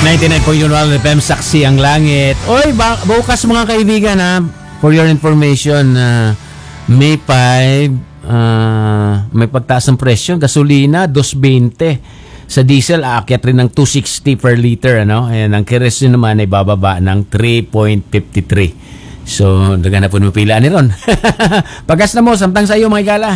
99.1 FM, saksi ang langit. Oy, bukas mga kaibigan ha, for your information, May 5, may pagtaas ng presyo. Gasolina, 2.20. Sa diesel, aakyat rin ng 2.60 per liter. Ano? Ayan, ang kerosene naman ay bababa ng 3.53. So, dagan na po ng pila ni Ron. Pagas na mo, samtang sa iyo mga igala.